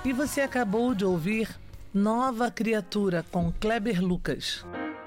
E você acabou de ouvir Nova Criatura, com Kleber Lucas.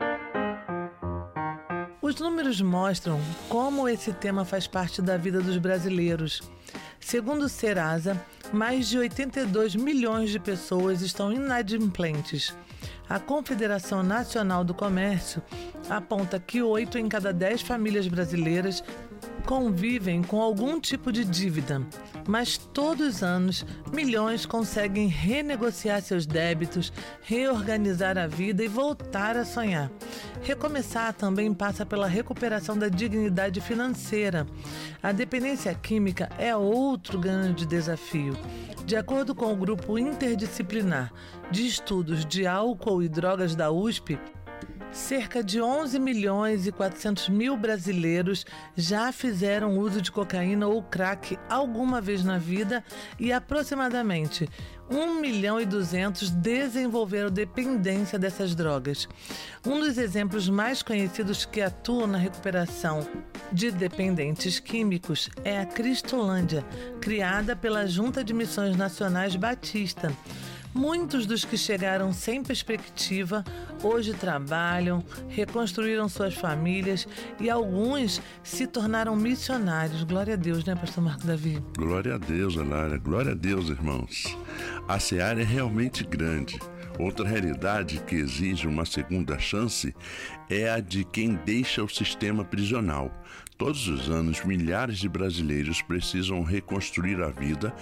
Os números mostram como esse tema faz parte da vida dos brasileiros. Segundo o Serasa, mais de 82 milhões de pessoas estão inadimplentes. A Confederação Nacional do Comércio aponta que 8 em cada 10 famílias brasileiras convivem com algum tipo de dívida, mas todos os anos milhões conseguem renegociar seus débitos, reorganizar a vida e voltar a sonhar. Recomeçar também passa pela recuperação da dignidade financeira. A dependência química é outro grande desafio. De acordo com o Grupo Interdisciplinar de Estudos de Álcool e Drogas da USP, cerca de 11 milhões e 400 mil brasileiros já fizeram uso de cocaína ou crack alguma vez na vida e aproximadamente 1 milhão e 200 desenvolveram dependência dessas drogas. Um dos exemplos mais conhecidos que atuam na recuperação de dependentes químicos é a Cristolândia, criada pela Junta de Missões Nacionais Batista. Muitos dos que chegaram sem perspectiva hoje trabalham, reconstruíram suas famílias e alguns se tornaram missionários. Glória a Deus, né, pastor Marco Davi? Glória a Deus, Alária. Glória a Deus, irmãos. A seara é realmente grande. Outra realidade que exige uma segunda chance é a de quem deixa o sistema prisional. Todos os anos, milhares de brasileiros precisam reconstruir a vida